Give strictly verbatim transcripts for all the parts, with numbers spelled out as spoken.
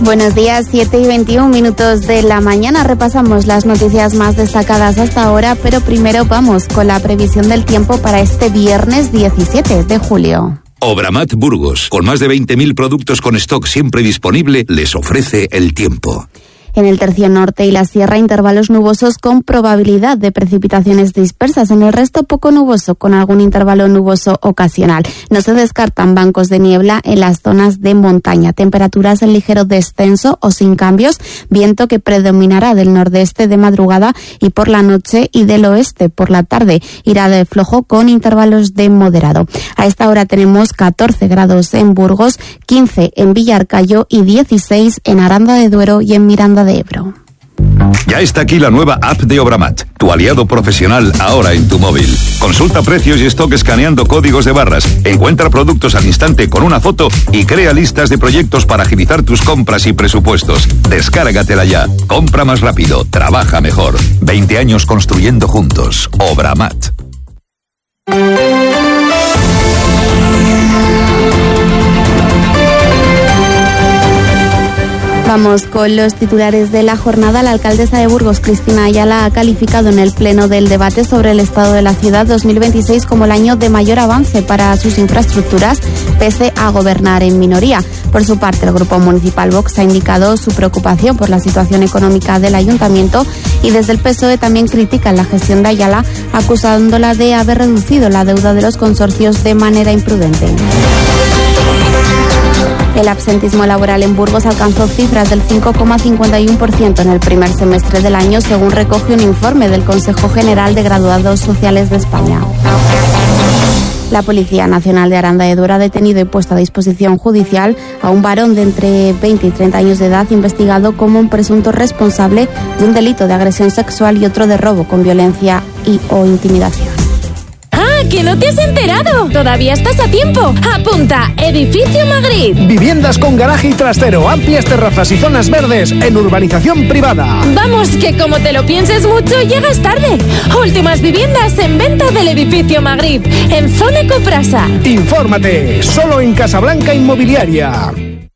Buenos días, siete y veintiún minutos de la mañana. Repasamos las noticias más destacadas hasta ahora, pero primero vamos con la previsión del tiempo para este viernes diecisiete de julio. Obramat Burgos, con más de veinte mil productos con stock siempre disponible, les ofrece el tiempo. En el tercio norte y la sierra, intervalos nubosos con probabilidad de precipitaciones dispersas. En el resto, poco nuboso, con algún intervalo nuboso ocasional. No se descartan bancos de niebla en las zonas de montaña. Temperaturas en ligero descenso o sin cambios. Viento que predominará del nordeste de madrugada y por la noche, y del oeste por la tarde. Irá de flojo con intervalos de moderado. A esta hora tenemos catorce grados en Burgos, quince en Villarcayo y dieciséis en Aranda de Duero y en Miranda de Ebro. Ya está aquí la nueva app de Obramat, tu aliado profesional ahora en tu móvil. Consulta precios y stock escaneando códigos de barras, encuentra productos al instante con una foto y crea listas de proyectos para agilizar tus compras y presupuestos. Descárgatela ya. Compra más rápido, trabaja mejor. veinte años construyendo juntos. Obramat. Vamos con los titulares de la jornada. La alcaldesa de Burgos, Cristina Ayala, ha calificado en el pleno del debate sobre el estado de la ciudad dos mil veintiséis como el año de mayor avance para sus infraestructuras, pese a gobernar en minoría. Por su parte, el Grupo Municipal Vox ha indicado su preocupación por la situación económica del ayuntamiento y desde el P S O E también critican la gestión de Ayala, acusándola de haber reducido la deuda de los consorcios de manera imprudente. El absentismo laboral en Burgos alcanzó cifras del cinco coma cincuenta y uno por ciento en el primer semestre del año, según recoge un informe del Consejo General de Graduados Sociales de España. La Policía Nacional de Aranda de Duero ha detenido y puesto a disposición judicial a un varón de entre veinte y treinta años de edad, investigado como un presunto responsable de un delito de agresión sexual y otro de robo con violencia y o intimidación. ¿Que no te has enterado? Todavía estás a tiempo. Apunta, Edificio Magritte. Viviendas con garaje y trastero, amplias terrazas y zonas verdes en urbanización privada. Vamos, que como te lo pienses mucho, llegas tarde. Últimas viviendas en venta del Edificio Magritte, en zona Coprasa. Infórmate, solo en Casablanca Inmobiliaria.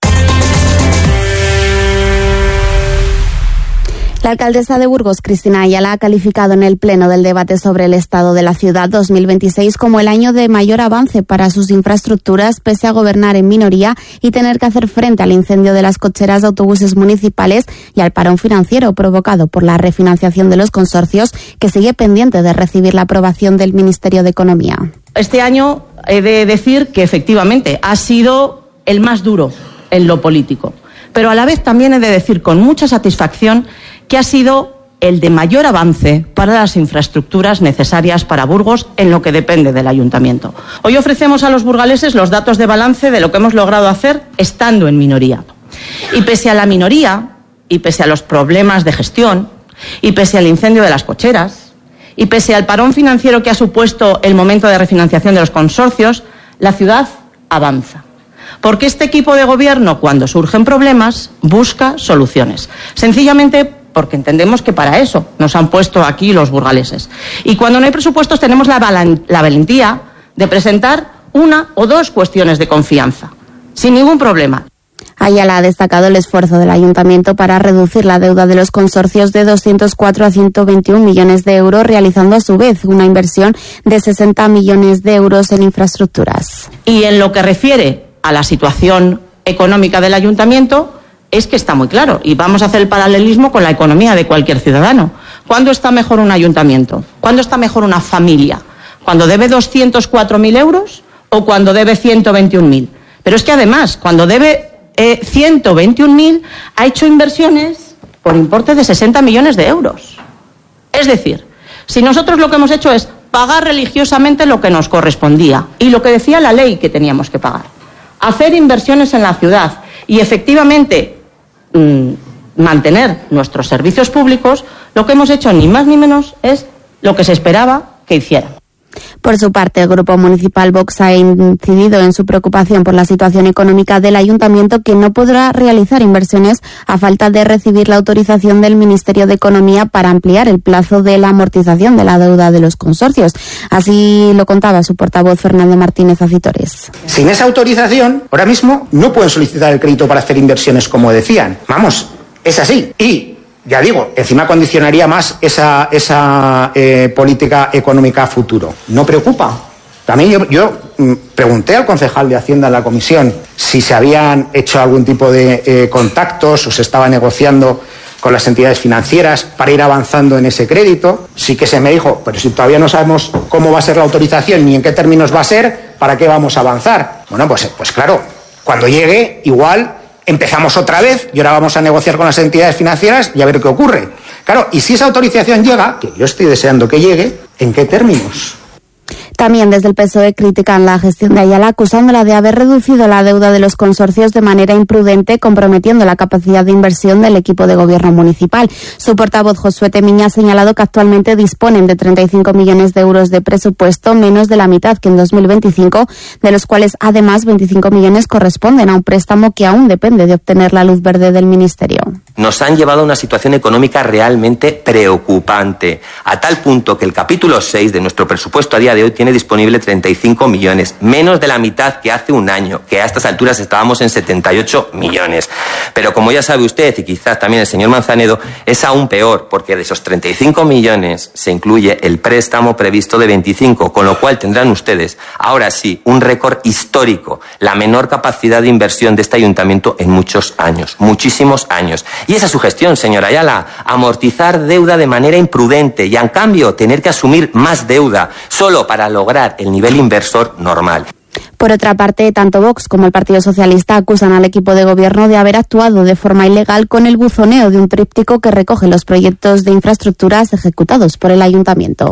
La alcaldesa de Burgos, Cristina Ayala, ha calificado en el pleno del debate sobre el estado de la ciudad dos mil veintiséis como el año de mayor avance para sus infraestructuras, pese a gobernar en minoría y tener que hacer frente al incendio de las cocheras de autobuses municipales y al parón financiero provocado por la refinanciación de los consorcios, que sigue pendiente de recibir la aprobación del Ministerio de Economía. Este año he de decir que efectivamente ha sido el más duro en lo político, pero a la vez también he de decir con mucha satisfacción que ha sido el de mayor avance para las infraestructuras necesarias para Burgos en lo que depende del ayuntamiento. Hoy ofrecemos a los burgaleses los datos de balance de lo que hemos logrado hacer estando en minoría. Y pese a la minoría, y pese a los problemas de gestión, y pese al incendio de las cocheras, y pese al parón financiero que ha supuesto el momento de refinanciación de los consorcios, la ciudad avanza. Porque este equipo de gobierno, cuando surgen problemas, busca soluciones. Sencillamente porque entendemos que para eso nos han puesto aquí los burgaleses. Y cuando no hay presupuestos tenemos la, val- la valentía de presentar una o dos cuestiones de confianza, sin ningún problema. Ayala ha destacado el esfuerzo del ayuntamiento para reducir la deuda de los consorcios de doscientos cuatro a ciento veintiún millones de euros, realizando a su vez una inversión de sesenta millones de euros en infraestructuras. Y en lo que refiere a la situación económica del ayuntamiento, es que está muy claro, y vamos a hacer el paralelismo con la economía de cualquier ciudadano. ¿Cuándo está mejor un ayuntamiento? ¿Cuándo está mejor una familia? ¿Cuando debe doscientos cuatro mil euros o cuando debe ciento veintiún mil? Pero es que además, cuando debe eh, ciento veintiún mil, ha hecho inversiones por importe de sesenta millones de euros. Es decir, si nosotros lo que hemos hecho es pagar religiosamente lo que nos correspondía y lo que decía la ley que teníamos que pagar, hacer inversiones en la ciudad y efectivamente mmm, mantener nuestros servicios públicos, lo que hemos hecho ni más ni menos es lo que se esperaba que hicieran. Por su parte, el Grupo Municipal Vox ha incidido en su preocupación por la situación económica del Ayuntamiento, que no podrá realizar inversiones a falta de recibir la autorización del Ministerio de Economía para ampliar el plazo de la amortización de la deuda de los consorcios. Así lo contaba su portavoz Fernando Martínez Acitores. Sin esa autorización, ahora mismo no pueden solicitar el crédito para hacer inversiones como decían. Vamos, es así. Y ya digo, encima condicionaría más esa, esa eh, política económica a futuro. ¿No preocupa? También yo, yo mm, pregunté al concejal de Hacienda en la comisión si se habían hecho algún tipo de eh, contactos o se estaba negociando con las entidades financieras para ir avanzando en ese crédito. Sí que se me dijo, pero si todavía no sabemos cómo va a ser la autorización ni en qué términos va a ser, ¿para qué vamos a avanzar? Bueno, pues, pues claro, cuando llegue, igual empezamos otra vez y ahora vamos a negociar con las entidades financieras y a ver qué ocurre. Claro, y si esa autorización llega, que yo estoy deseando que llegue, ¿en qué términos? También desde el P S O E critican la gestión de Ayala, acusándola de haber reducido la deuda de los consorcios de manera imprudente, comprometiendo la capacidad de inversión del equipo de gobierno municipal. Su portavoz, Josué Temiña, ha señalado que actualmente disponen de treinta y cinco millones de euros de presupuesto, menos de la mitad que en dos mil veinticinco, de los cuales además veinticinco millones corresponden a un préstamo que aún depende de obtener la luz verde del Ministerio. Nos han llevado a una situación económica realmente preocupante, a tal punto que el capítulo seis de nuestro presupuesto a día de hoy tiene disponible treinta y cinco millones, menos de la mitad que hace un año, que a estas alturas estábamos en setenta y ocho millones. Pero como ya sabe usted, y quizás también el señor Manzanedo, es aún peor, porque de esos treinta y cinco millones se incluye el préstamo previsto de veinticinco, con lo cual tendrán ustedes, ahora sí, un récord histórico, la menor capacidad de inversión de este ayuntamiento en muchos años, muchísimos años. Y esa es su gestión, señora Ayala, amortizar deuda de manera imprudente y, en cambio, tener que asumir más deuda, solo para lograr el nivel inversor normal. Por otra parte, tanto Vox como el Partido Socialista acusan al equipo de gobierno de haber actuado de forma ilegal con el buzoneo de un tríptico que recoge los proyectos de infraestructuras ejecutados por el Ayuntamiento.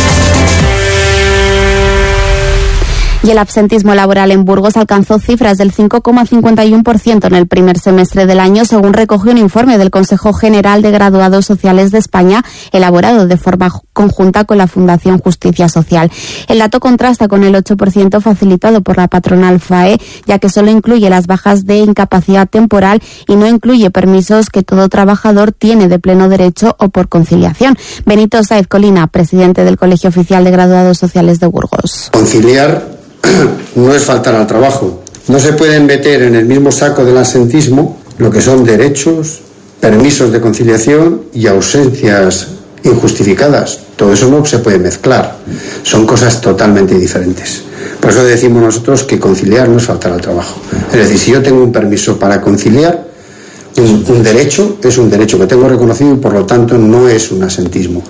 Y el absentismo laboral en Burgos alcanzó cifras del cinco coma cincuenta y uno por ciento en el primer semestre del año, según recoge un informe del Consejo General de Graduados Sociales de España, elaborado de forma conjunta con la Fundación Justicia Social. El dato contrasta con el ocho por ciento facilitado por la patronal F A E, ya que solo incluye las bajas de incapacidad temporal y no incluye permisos que todo trabajador tiene de pleno derecho o por conciliación. Benito Sáez Colina, presidente del Colegio Oficial de Graduados Sociales de Burgos. Conciliar no es faltar al trabajo. No se pueden meter en el mismo saco del absentismo lo que son derechos, permisos de conciliación y ausencias injustificadas. Todo eso no se puede mezclar. Son cosas totalmente diferentes. Por eso decimos nosotros que conciliar no es faltar al trabajo. Es decir, si yo tengo un permiso para conciliar, un, un derecho es un derecho que tengo reconocido y por lo tanto no es un absentismo.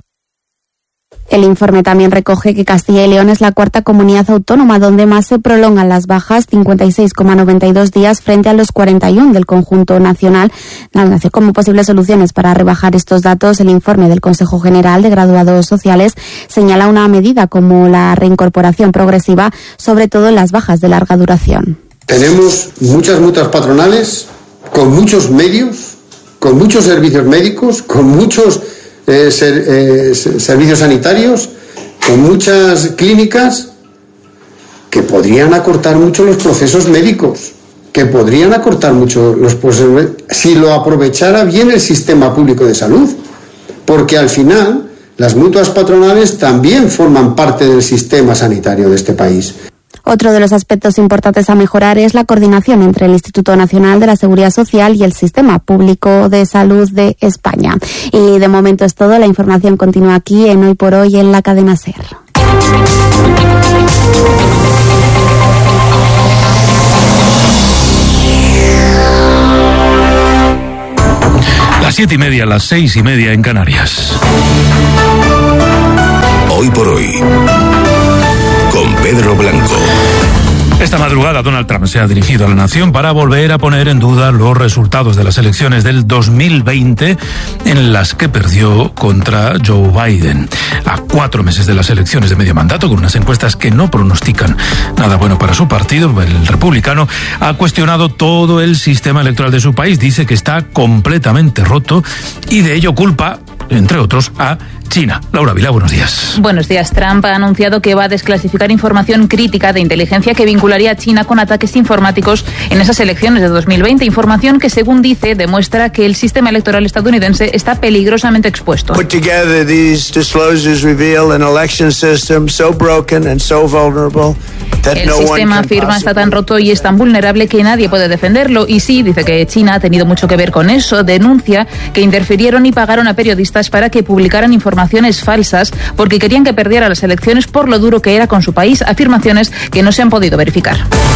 El informe también recoge que Castilla y León es la cuarta comunidad autónoma donde más se prolongan las bajas, cincuenta y seis coma noventa y dos días frente a los cuarenta y uno del conjunto nacional. Como posibles soluciones para rebajar estos datos, el informe del Consejo General de Graduados Sociales señala una medida como la reincorporación progresiva, sobre todo en las bajas de larga duración. Tenemos muchas mutuas patronales con muchos medios, con muchos servicios médicos, con muchos Eh, ser, eh, servicios sanitarios, con muchas clínicas que podrían acortar mucho los procesos médicos, que podrían acortar mucho los procesos si lo aprovechara bien el sistema público de salud, porque al final las mutuas patronales también forman parte del sistema sanitario de este país. Otro de los aspectos importantes a mejorar es la coordinación entre el Instituto Nacional de la Seguridad Social y el Sistema Público de Salud de España. Y de momento es todo. La información continúa aquí en Hoy por Hoy en la cadena SER. Las siete y media, las seis y media en Canarias. Hoy por Hoy, con Pedro Blanco. Esta madrugada Donald Trump se ha dirigido a la nación para volver a poner en duda los resultados de las elecciones del dos mil veinte en las que perdió contra Joe Biden. A cuatro meses de las elecciones de medio mandato, con unas encuestas que no pronostican nada bueno para su partido, el republicano ha cuestionado todo el sistema electoral de su país. Dice que está completamente roto y de ello culpa, entre otros, a China. Laura Vila, buenos días. Buenos días. Trump ha anunciado que va a desclasificar información crítica de inteligencia que vincularía a China con ataques informáticos en esas elecciones de dos mil veinte. Información que, según dice, demuestra que el sistema electoral estadounidense está peligrosamente expuesto. Put together these disclosures reveal an election system so broken and so vulnerable. El sistema, afirma, está tan roto y es tan vulnerable que nadie puede defenderlo. Y sí, dice que China ha tenido mucho que ver con eso. Denuncia que interfirieron y pagaron a periodistas para que publicaran informaciones falsas porque querían que perdiera las elecciones por lo duro que era con su país. Afirmaciones que no se han podido verificar.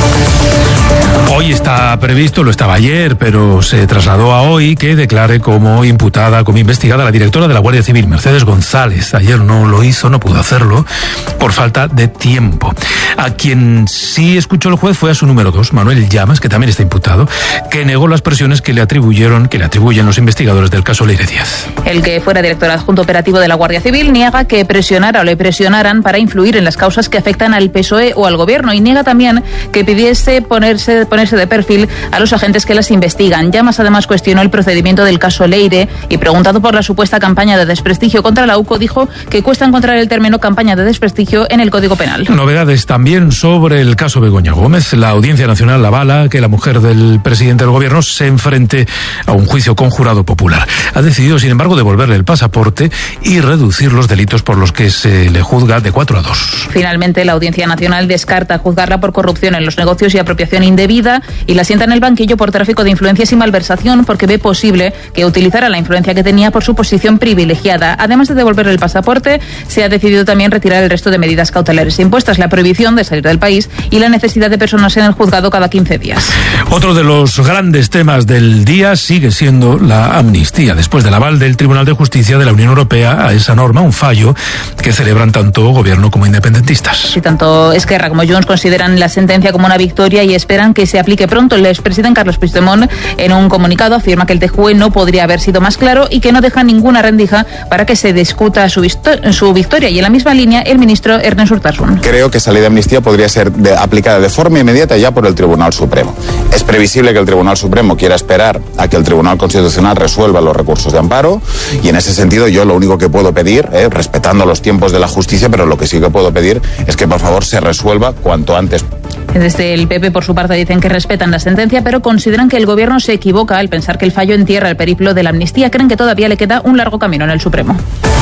Hoy está previsto, lo estaba ayer, pero se trasladó a hoy que declare como imputada, como investigada la directora de la Guardia Civil, Mercedes González. Ayer no lo hizo, no pudo hacerlo por falta de tiempo. A quien sí escuchó el juez fue a su número dos, Manuel Llamas, que también está imputado, que negó las presiones que le atribuyeron, que le atribuyen los investigadores del caso Leire Díaz. El que fuera director adjunto operativo de la Guardia Civil niega que presionara o le presionaran para influir en las causas que afectan al P S O E o al gobierno, y niega también que pidiese ponerse, ponerse de perfil a los agentes que las investigan. Llamas además cuestionó el procedimiento del caso Leire y, preguntado por la supuesta campaña de desprestigio contra la U C O, dijo que cuesta encontrar el término campaña de desprestigio en el Código Penal. Novedades también sobre el caso Begoña Gómez. La Audiencia Nacional avala que la mujer del presidente del gobierno se enfrente a un juicio con jurado popular. Ha decidido, sin embargo, devolverle el pasaporte y reducir los delitos por los que se le juzga de cuatro a dos. Finalmente, la Audiencia Nacional descarta juzgarla por corrupción en los negocios y apropiación indebida y la sienta en el banquillo por tráfico de influencias y malversación, porque ve posible que utilizara la influencia que tenía por su posición privilegiada. Además de devolverle el pasaporte, se ha decidido también retirar el resto de medidas cautelares impuestas, la prohibición de salir del país y la necesidad de personarse en el juzgado cada quince días. Otro de los grandes temas del día sigue siendo la amnistía, después del aval del Tribunal de Justicia de la Unión Europea a esa norma, un fallo que celebran tanto gobierno como independentistas. Sí, tanto Esquerra como Junts consideran la sentencia como una victoria y esperan que se aplique pronto. El expresidente Carles Puigdemont, en un comunicado, afirma que el T J U E no podría haber sido más claro y que no deja ninguna rendija para que se discuta su, su victoria. Y en la misma línea, el ministro Ernest Urtasun. Creo que esa ley de amnistía podría ser de, aplicada de forma inmediata ya por el Tribunal Supremo. Es previsible que el Tribunal Supremo quiera esperar a que el Tribunal Constitucional resuelva los recursos de amparo, y en ese sentido yo lo único que puedo pedir, eh, respetando los tiempos de la justicia, pero lo que sí que puedo pedir es que por favor se resuelva cuanto antes. Desde el P P, por su parte, dicen que respetan la sentencia, pero consideran que el gobierno se equivoca al pensar que el fallo entierra el periplo de la amnistía. Creen que todavía le queda un largo camino en el Supremo.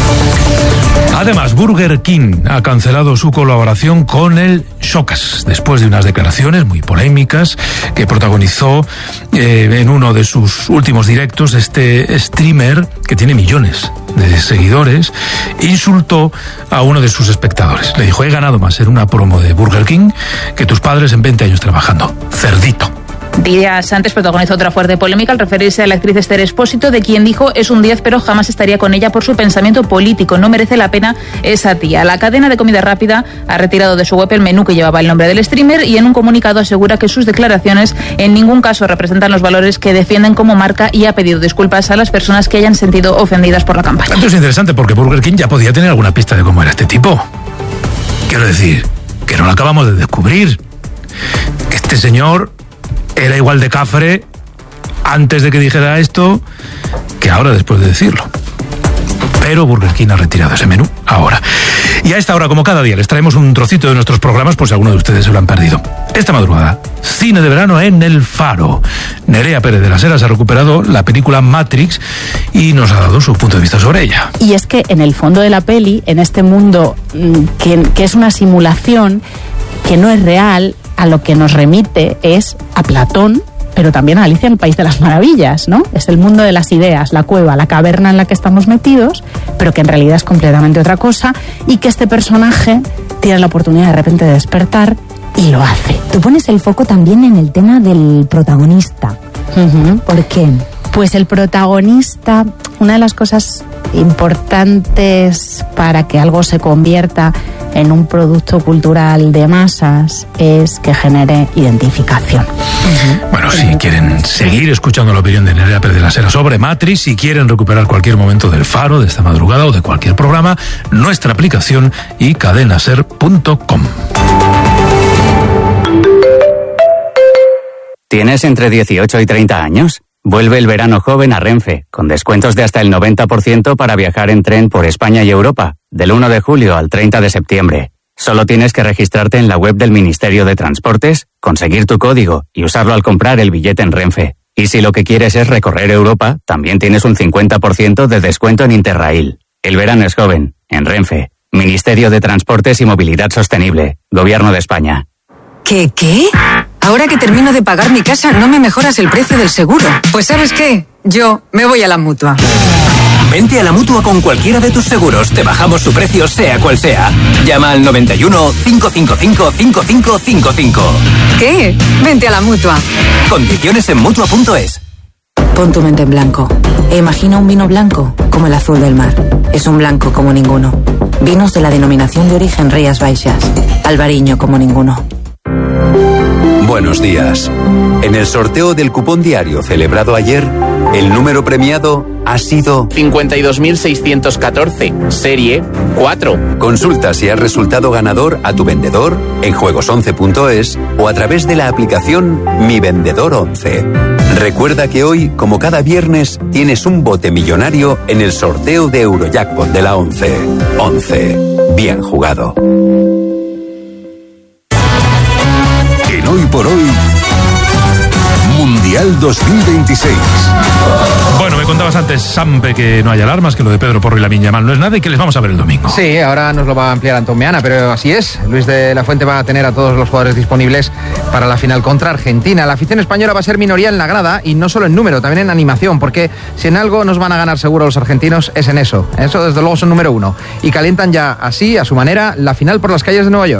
Además, Burger King ha cancelado su colaboración con el Showcase después de unas declaraciones muy polémicas que protagonizó eh, en uno de sus últimos directos. Este streamer, que tiene millones de seguidores, insultó a uno de sus espectadores. Le dijo: he ganado más en una promo de Burger King que tus padres en veinte años trabajando. Cerdito. Días antes protagonizó otra fuerte polémica al referirse a la actriz Esther Expósito, de quien dijo es un diez, pero jamás estaría con ella por su pensamiento político. No merece la pena esa tía. La cadena de comida rápida ha retirado de su web el menú que llevaba el nombre del streamer y en un comunicado asegura que sus declaraciones en ningún caso representan los valores que defienden como marca, y ha pedido disculpas a las personas que hayan sentido ofendidas por la campaña. Esto es interesante porque Burger King ya podía tener alguna pista de cómo era este tipo. Quiero decir, que no lo acabamos de descubrir. Que este señor era igual de cafre antes de que dijera esto que ahora después de decirlo. Pero Burger King ha retirado ese menú ahora. Y a esta hora, como cada día, les traemos un trocito de nuestros programas por si alguno de ustedes se lo han perdido. Esta madrugada, cine de verano en El Faro. Nerea Pérez de las Heras ha recuperado la película Matrix y nos ha dado su punto de vista sobre ella. Y es que en el fondo de la peli, en este mundo que, que es una simulación, que no es real, a lo que nos remite es a Platón, pero también a Alicia en el País de las Maravillas, ¿no? Es el mundo de las ideas, la cueva, la caverna en la que estamos metidos, pero que en realidad es completamente otra cosa, y que este personaje tiene la oportunidad de repente de despertar y lo hace. Tú pones el foco también en el tema del protagonista. Uh-huh. ¿Por qué? Pues el protagonista, una de las cosas importantes para que algo se convierta en un producto cultural de masas es que genere identificación. Uh-huh. Bueno, si quieren seguir escuchando la opinión de Nerea Pérez de las Heras sobre Matrix, si quieren recuperar cualquier momento del Faro, de esta madrugada o de cualquier programa, nuestra aplicación y cadenaser punto com. ¿Tienes entre dieciocho y treinta años? Vuelve el verano joven a Renfe, con descuentos de hasta el noventa por ciento para viajar en tren por España y Europa, del uno de julio al treinta de septiembre. Solo tienes que registrarte en la web del Ministerio de Transportes, conseguir tu código y usarlo al comprar el billete en Renfe. Y si lo que quieres es recorrer Europa, también tienes un cincuenta por ciento de descuento en Interrail. El verano es joven, en Renfe. Ministerio de Transportes y Movilidad Sostenible, Gobierno de España. ¿Qué, qué? Ahora que termino de pagar mi casa, ¿no me mejoras el precio del seguro? Pues ¿sabes qué? Yo me voy a la Mutua. Vente a la Mutua con cualquiera de tus seguros. Te bajamos su precio sea cual sea. Llama al noventa y uno, cinco cinco cinco, cinco cinco cinco cinco. ¿Qué? Vente a la Mutua. Condiciones en Mutua punto es. Pon tu mente en blanco e imagina un vino blanco como el azul del mar. Es un blanco como ninguno. Vinos de la denominación de origen Rías Baixas. Albariño como ninguno. Buenos días. En el sorteo del cupón diario celebrado ayer, el número premiado ha sido cincuenta y dos mil seiscientos catorce, serie cuatro. Consulta si has resultado ganador a tu vendedor en juegos once punto es o a través de la aplicación Mi Vendedor once. Recuerda que hoy, como cada viernes, tienes un bote millonario en el sorteo de Eurojackpot de la once. once. Bien jugado. En Hoy por Hoy, Mundial dos mil veintiséis. Bueno, me contabas antes, Sampe, que no hay alarmas, que lo de Pedro Porro y Lamine Yamal no es nada y que les vamos a ver el domingo. Sí, ahora nos lo va a ampliar Antón Meana, pero así es. Luis de la Fuente va a tener a todos los jugadores disponibles para la final contra Argentina. La afición española va a ser minoría en la grada y no solo en número, también en animación, porque si en algo nos van a ganar seguro los argentinos es en eso. Eso desde luego son número uno. Y calientan ya así, a su manera, la final por las calles de Nueva York.